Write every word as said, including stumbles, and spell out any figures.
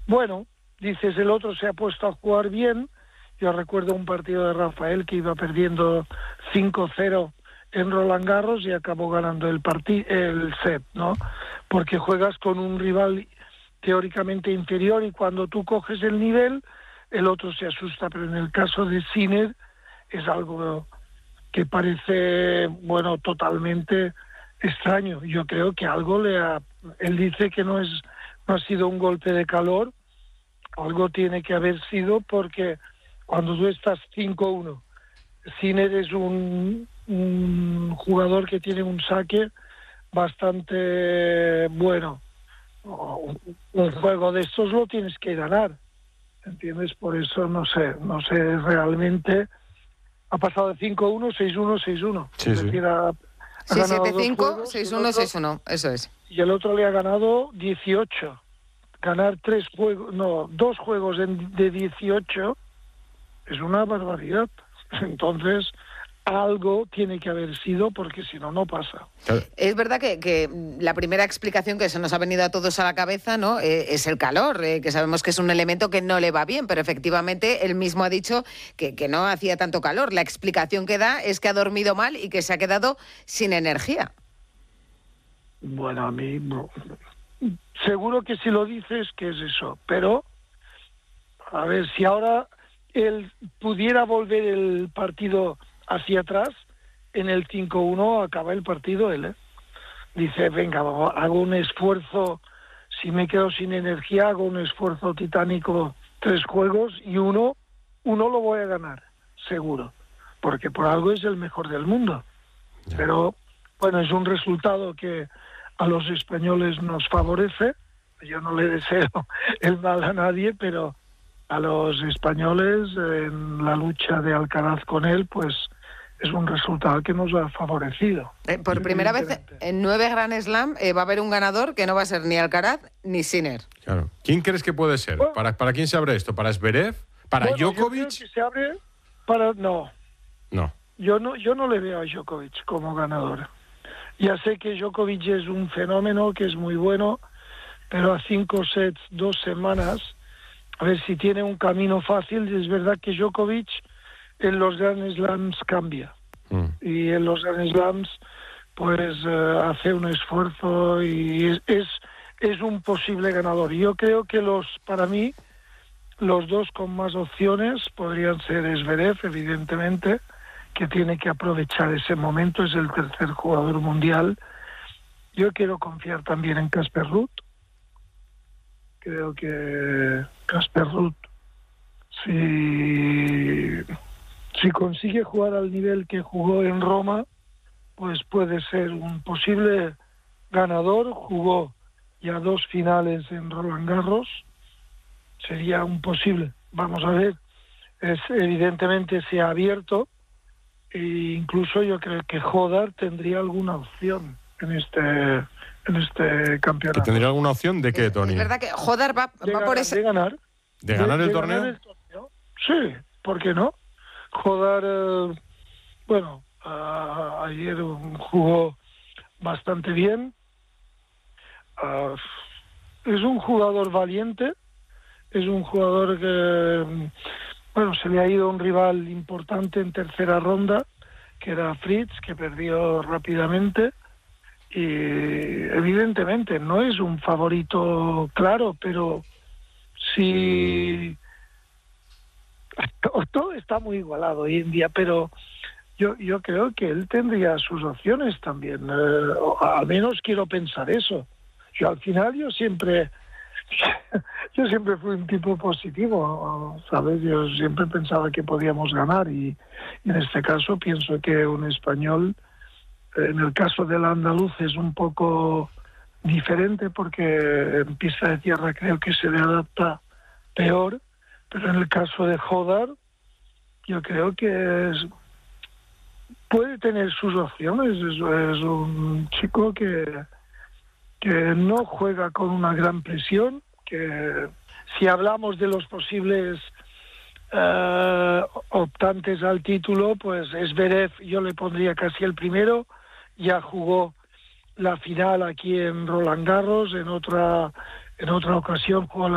bueno, dices, el otro se ha puesto a jugar bien. Yo recuerdo un partido de Rafael que iba perdiendo cinco cero en Roland Garros y acabó ganando el partido, el set, ¿no? Porque juegas con un rival teóricamente inferior y cuando tú coges el nivel, el otro se asusta. Pero en el caso de Sinner es algo que parece, bueno, totalmente extraño. Yo creo que algo le ha... Él dice que no es no ha sido un golpe de calor, algo tiene que haber sido, porque cuando tú estás cinco uno, Sinner es un, un jugador que tiene un saque bastante bueno. Un, un juego de estos lo tienes que ganar, ¿entiendes? Por eso no sé, no sé realmente. Ha pasado de cinco uno, seis uno, seis uno. Sí, es sí. decir, ha, ha Sí, ganado siete dos cinco, juegos, seis el uno, otro- seis uno, eso es. y el otro le ha ganado dieciocho. Ganar tres juegos, no, dos juegos en, de dieciocho es una barbaridad. Entonces, algo tiene que haber sido, porque si no, no pasa. Claro. Es verdad que, que la primera explicación que se nos ha venido a todos a la cabeza, ¿no?, eh, es el calor, eh, que sabemos que es un elemento que no le va bien, pero efectivamente él mismo ha dicho que, que no hacía tanto calor. La explicación que da es que ha dormido mal y que se ha quedado sin energía. Bueno, a mí no. Seguro que si lo dices que es eso, pero a ver, si ahora él pudiera volver el partido hacia atrás, en el cinco uno acaba el partido él, ¿eh? Dice, venga, hago un esfuerzo, si me quedo sin energía, hago un esfuerzo titánico, tres juegos, y uno, uno lo voy a ganar, seguro, porque por algo es el mejor del mundo. Ya. Pero, bueno, es un resultado que a los españoles nos favorece. Yo no le deseo el mal a nadie, pero a los españoles, en la lucha de Alcaraz con él, pues es un resultado que nos ha favorecido. Eh, por primera vez Evidentemente. en nueve Grand Slam eh, va a haber un ganador que no va a ser ni Alcaraz ni Sinner. Claro. ¿Quién crees que puede ser? Bueno. ¿Para, ¿Para quién se abre esto? ¿Para Zverev? ¿Para Bueno, yo Djokovic? creo que se abre para... No, No. yo no, yo no le veo a Djokovic como ganador. Ya sé que Djokovic es un fenómeno, que es muy bueno, pero a cinco sets, dos semanas, a ver si tiene un camino fácil. Es verdad que Djokovic en los Grand Slams cambia. Mm. Y en los Grand Slams pues eh, hace un esfuerzo y es, es, es un posible ganador. Yo creo que los, para mí, los dos con más opciones podrían ser Zverev, evidentemente, que tiene que aprovechar ese momento, es el tercer jugador mundial. Yo quiero confiar también en Casper Ruud. Creo que Casper Ruud, si, si consigue jugar al nivel que jugó en Roma, pues puede ser un posible ganador. Jugó ya dos finales en Roland Garros, sería un posible. Vamos a ver, es, evidentemente se ha abierto, e incluso yo creo que Hodar tendría alguna opción en este en este ¿Que campeonato. tendría alguna opción de qué, Es- Tony? Es verdad que Hodar va, De va ganar, por de ese... ganar. ¿De ganar el de torneo? ganar el torneo. Sí, ¿por qué no? Hodar, eh, bueno, a- ayer jugó bastante bien. Uh, es un jugador valiente, es un jugador que, bueno, se le ha ido un rival importante en tercera ronda, que era Fritz, que perdió rápidamente, y evidentemente no es un favorito claro, pero sí, todo está muy igualado hoy en día, pero yo yo creo que él tendría sus opciones también, eh, o al menos quiero pensar eso. Yo al final yo siempre yo siempre fui un tipo positivo, ¿sabes? Yo siempre pensaba que podíamos ganar y, y en este caso pienso que un español, en el caso del andaluz es un poco diferente porque en pista de tierra creo que se le adapta peor, pero en el caso de Hodar yo creo que es, puede tener sus opciones. Es, es un chico que que no juega con una gran presión, que si hablamos de los posibles uh, optantes al título, pues Zverev yo le pondría casi el primero. Ya jugó la final aquí en Roland Garros, en otra en otra ocasión jugó la